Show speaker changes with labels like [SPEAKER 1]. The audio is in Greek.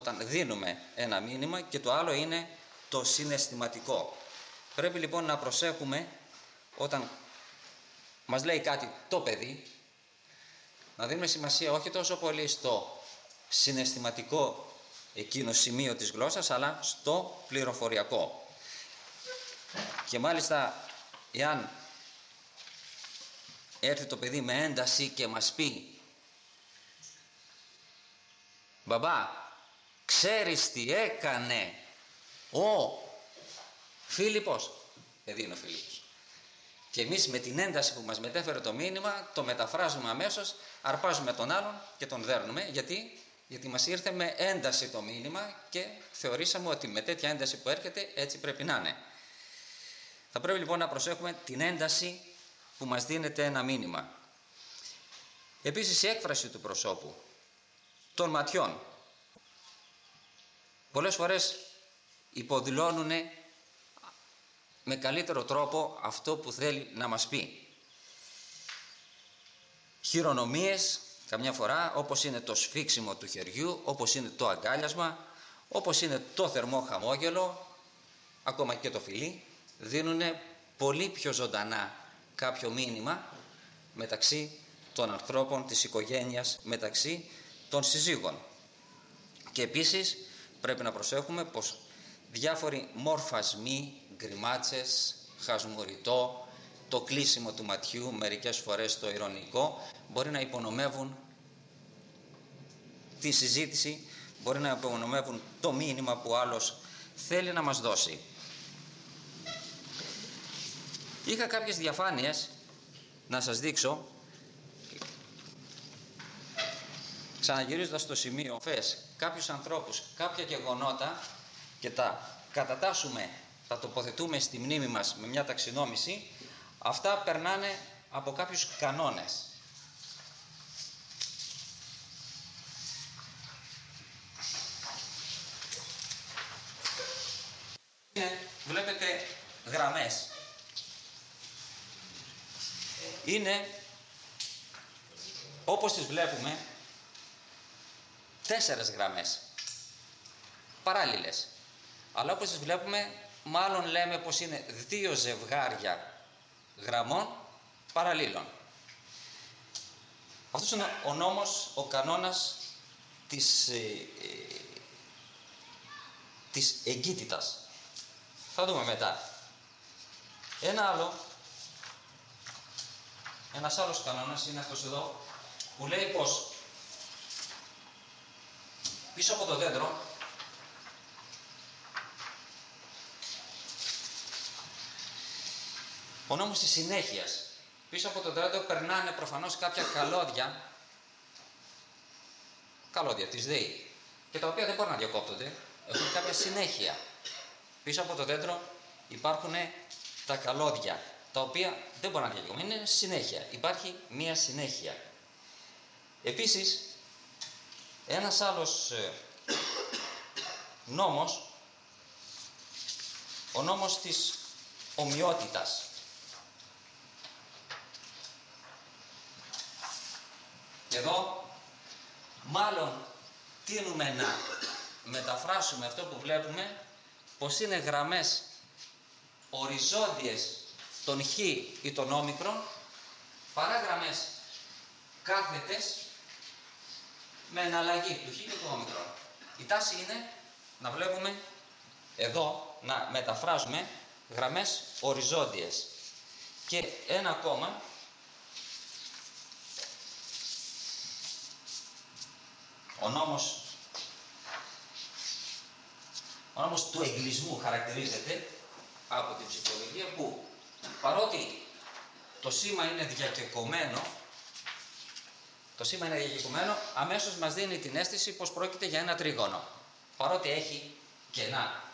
[SPEAKER 1] όταν δίνουμε ένα μήνυμα και το άλλο είναι το συναισθηματικό. Πρέπει λοιπόν να προσέχουμε όταν μας λέει κάτι το παιδί, να δίνουμε σημασία όχι τόσο πολύ στο συναισθηματικό εκείνο σημείο της γλώσσας, αλλά στο πληροφοριακό. Και μάλιστα εάν έρθει το παιδί με ένταση και μας πει «Μπαμπά, ξέρεις τι έκανε ο Φίλιππος?» Παιδί είναι ο Φίλιππος. Και εμείς με την ένταση που μας μετέφερε το μήνυμα το μεταφράζουμε αμέσως, αρπάζουμε τον άλλον και τον δέρνουμε. Γιατί μας ήρθε με ένταση το μήνυμα και θεωρήσαμε ότι με τέτοια ένταση που έρχεται έτσι πρέπει να είναι. Θα πρέπει λοιπόν να προσέχουμε την ένταση που μας δίνεται ένα μήνυμα. Επίσης η έκφραση του προσώπου, των ματιών. Πολλές φορές υποδηλώνουν με καλύτερο τρόπο αυτό που θέλει να μας πει. Χειρονομίες καμιά φορά, όπως είναι το σφίξιμο του χεριού, όπως είναι το αγκάλιασμα, όπως είναι το θερμό χαμόγελο, ακόμα και το φιλί, δίνουν πολύ πιο ζωντανά κάποιο μήνυμα μεταξύ των ανθρώπων της οικογένειας, μεταξύ των συζύγων. Και επίσης πρέπει να προσέχουμε πως διάφοροι μορφασμοί, γκριμάτσες, χασμουριτό, το κλείσιμο του ματιού, μερικές φορές το ειρωνικό, μπορεί να υπονομεύουν τη συζήτηση, μπορεί να υπονομεύουν το μήνυμα που άλλος θέλει να μας δώσει. Είχα κάποιες διαφάνειες να σας δείξω, ξαναγυρίζοντας στο σημείο κάποιους ανθρώπους, κάποια γεγονότα και τα κατατάσσουμε, τα τοποθετούμε στη μνήμη μας με μια ταξινόμηση, αυτά περνάνε από κάποιους κανόνες. Βλέπετε γραμμές. Είναι, όπως τις βλέπουμε, 4 γραμμές παράλληλες, αλλά όπως τις βλέπουμε μάλλον λέμε πως είναι 2 ζευγάρια γραμμών παραλλήλων. Αυτός είναι ο νόμος, ο κανόνας της εγκύτητας. Θα δούμε μετά. Ένας άλλος κανόνας είναι αυτός εδώ, που λέει πως πίσω από το δέντρο ο νόμος της συνέχειας. Πίσω από το δέντρο περνάνε προφανώς κάποια καλώδια της ΔΕΗ, και τα οποία δεν μπορούν να διακόπτονται, έχουν κάποια συνέχεια. Πίσω από το δέντρο υπάρχουν τα καλώδια, τα οποία δεν μπορούν να διακόπτονται, είναι συνέχεια, υπάρχει μία συνέχεια. Επίσης, ένας άλλος νόμος, ο νόμος της ομοιότητας. Εδώ μάλλον τείνουμε να μεταφράσουμε αυτό που βλέπουμε πως είναι γραμμές οριζόντιες των χ ή των όμικρων, παρά γραμμές κάθετες με εναλλαγή του χ και του όμικρον. Η τάση είναι να βλέπουμε εδώ, να μεταφράζουμε γραμμές οριζόντιες. Και ένα ακόμα, ο νόμος του εγκλισμού χαρακτηρίζεται από την ψυχολογία, που παρότι το σήμα είναι διακεκομένο, αμέσως μας δίνει την αίσθηση πως πρόκειται για ένα τρίγωνο, παρότι έχει κενά.